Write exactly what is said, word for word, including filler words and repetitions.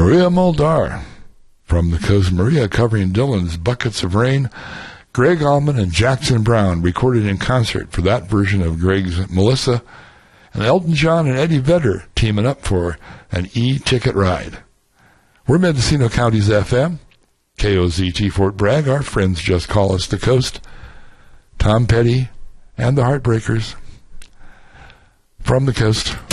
Maria Muldaur from the coast. Maria covering Dylan's Buckets of Rain. Greg Allman and Jackson Brown recorded in concert for that version of Greg's Melissa. And Elton John and Eddie Vedder teaming up for an E-Ticket Ride. We're Mendocino County's F M. K O Z T Fort Bragg. Our friends just call us the Coast. Tom Petty and the Heartbreakers from the Coast.